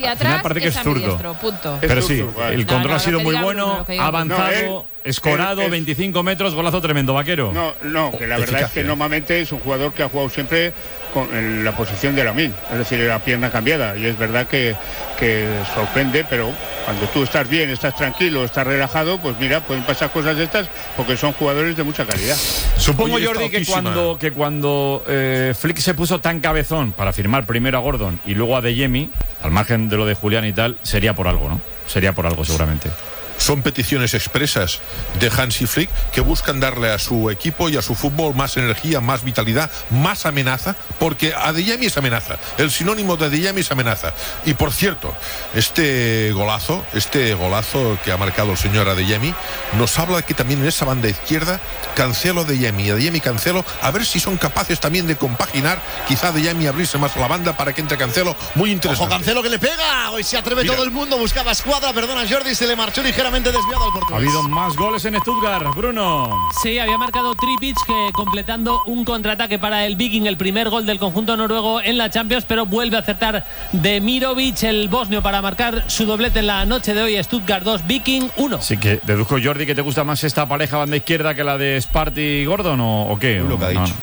hacia atrás parece que es zurdo. Punto. Pero sí, el control ha sido muy bueno, ha avanzado, escorado, 25 metros, golazo tremendo, Vaquero. No, que la verdad es que normalmente es un jugador que ha jugado siempre en la posición de Lamine, es decir, la pierna cambiada, y es verdad que sorprende, pero cuando tú estás bien, estás tranquilo, estás relajado, pues mira, pueden pasar cosas de estas porque son jugadores de mucha calidad. Supongo, Jordi, que cuando Flick se puso tan cabezón para firmar primero a Gordon y luego a Adeyemi, al margen de lo de Julián y tal, sería por algo, ¿no? Sería por algo seguramente. Son peticiones expresas de Hansi Flick que buscan darle a su equipo y a su fútbol más energía, más vitalidad, más amenaza, porque Adeyemi es amenaza. El sinónimo de Adeyemi es amenaza. Y por cierto, este golazo que ha marcado el señor Adeyemi nos habla de que también en esa banda izquierda Cancelo, Adeyemi, Cancelo, a ver si son capaces también de compaginar, quizá Adeyemi abrirse más a la banda para que entre Cancelo. Muy interesante. Ojo, Cancelo que le pega, hoy se atreve todo el mundo, buscaba escuadra, perdona Jordi, se le marchó ligeramente desviado al portugués. Ha habido más goles en Stuttgart, Bruno. Sí, había marcado Tripic, que completando un contraataque para el Viking, el primer gol del conjunto noruego en la Champions, pero vuelve a acertar Demirovic, el bosnio, para marcar su doblete en la noche de hoy. Stuttgart 2, Viking 1. Así que deduzco, Jordi, que te gusta más esta pareja banda izquierda que la de Sparty y Gordon, ¿o qué? Lo que ha dicho.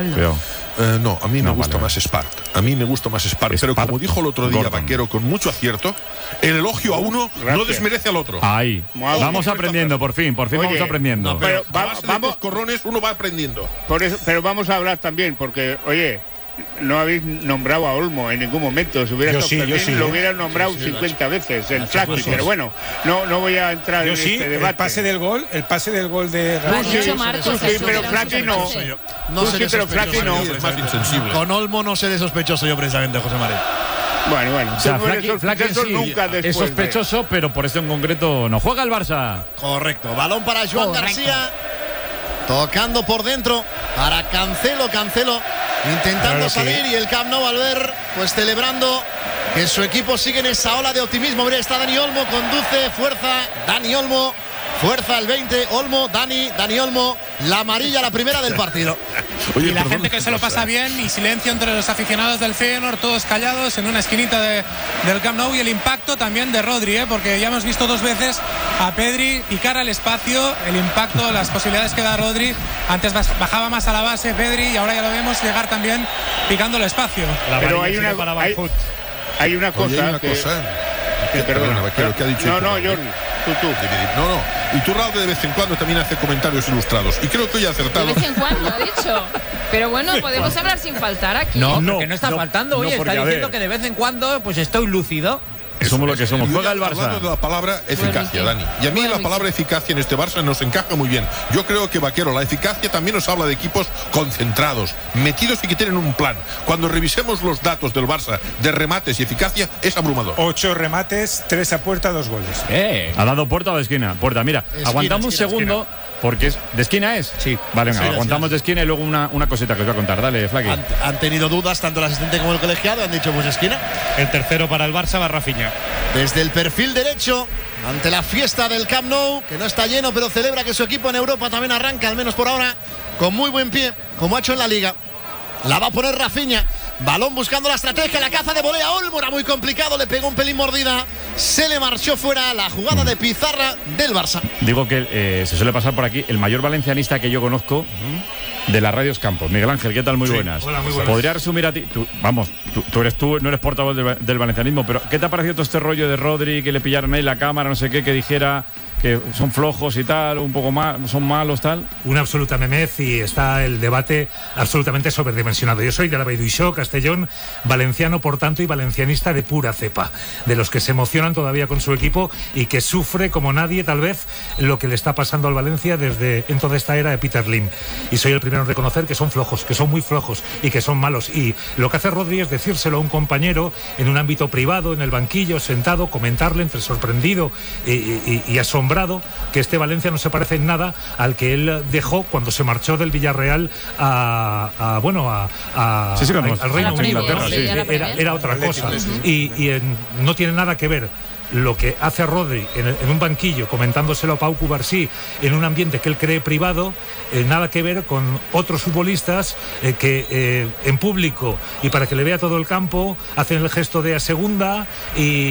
No, a mí me gusta más Spart. A mí me gusta más Spart. Pero como dijo el otro día Vaquero con mucho acierto, el elogio a uno no desmerece al otro. Ahí. Vamos aprendiendo, por fin vamos aprendiendo. No, pero vamos, corrones, uno va aprendiendo. Por eso, pero vamos a hablar también, porque, oye, no habéis nombrado a Olmo en ningún momento. Si hubiera estado lo hubieran nombrado 50 veces el Flaky, pero bueno, no voy a entrar en este debate. El pase del gol de pero Flaky no. Pero Flaky no. Es más insensible. Con Olmo no seré sospechoso yo precisamente, José María. Bueno, o sea, Flaky sí, nunca es sospechoso, pero por eso en concreto no juega el Barça. Correcto, balón para Joan García, tocando por dentro para Cancelo intentando salir, y el Camp Nou al ver, pues celebrando que su equipo sigue en esa ola de optimismo. Mira, está Dani Olmo, conduce, fuerza, Dani Olmo, fuerza el 20, Olmo, Dani Olmo, la amarilla, la primera del partido. Oye, y la gente que se lo pasa bien, y silencio entre los aficionados del Feyenoord, todos callados en una esquinita del Camp Nou, y el impacto también de Rodri, porque ya hemos visto dos veces a Pedri picar al espacio, el impacto, las posibilidades que da Rodri. Antes bajaba más a la base Pedri, y ahora ya lo vemos llegar también picando el espacio. Pero hay una cosa perdona, Vaquero, ¿qué ha dicho? No, Jordi. Tú. Y Iturralde de vez en cuando también hace comentarios ilustrados. Y creo que hoy ha acertado. De vez en cuando, ha dicho. Pero bueno, podemos hablar sin faltar aquí. No, porque no está faltando. Oye, está diciendo que de vez en cuando pues estoy lúcido. Somos lo que somos. Juega el Barça. Hablando de la palabra eficacia, Dani. Y a mí la palabra eficacia en este Barça nos encaja muy bien. Yo creo que, Vaquero, la eficacia también nos habla de equipos concentrados, metidos y que tienen un plan. Cuando revisemos los datos del Barça de remates y eficacia, es abrumador. 8 remates, 3 a puerta, 2 goles. ¿Ha dado puerta o de esquina? Puerta, mira. Aguantamos un segundo. Porque es ¿de esquina es? Sí. Vale, venga, aguantamos de esquina y luego una cosita que os voy a contar. Dale, Flaky. Han tenido dudas tanto el asistente como el colegiado, han dicho pues esquina. El tercero para el Barça va Rafinha. Desde el perfil derecho, ante la fiesta del Camp Nou, que no está lleno, pero celebra que su equipo en Europa también arranca, al menos por ahora, con muy buen pie, como ha hecho en la Liga. La va a poner Rafinha. Balón buscando la estrategia, la caza de volea. Olmo era muy complicado, le pegó un pelín mordida, se le marchó fuera la jugada de pizarra del Barça. Digo que se suele pasar por aquí el mayor valencianista que yo conozco de las radios Campos. Miguel Ángel, ¿qué tal? Muy buenas. Hola, muy buenas. ¿Podría resumir a ti? Tú no eres portavoz del valencianismo, pero ¿qué te ha parecido todo este rollo de Rodri, que le pillaron ahí la cámara, no sé qué, que dijera que son flojos y tal, un poco más, son malos, tal? Una absoluta memez, y está el debate absolutamente sobredimensionado. Yo soy de la Vall Castellón, valenciano por tanto, y valencianista de pura cepa, de los que se emocionan todavía con su equipo y que sufre como nadie tal vez lo que le está pasando al Valencia desde en toda esta era de Peter Lim. Y soy el primero en reconocer que son flojos, que son muy flojos y que son malos. Y lo que hace Rodri es decírselo a un compañero en un ámbito privado, en el banquillo, sentado, comentarle entre sorprendido y asombrado que este Valencia no se parece en nada al que él dejó cuando se marchó del Villarreal al Reino Unido. Era otra cosa. Y no tiene nada que ver lo que hace Rodri en un banquillo comentándoselo a Pau Cubarsí en un ambiente que él cree privado, nada que ver con otros futbolistas que en público y para que le vea todo el campo hacen el gesto de a segunda y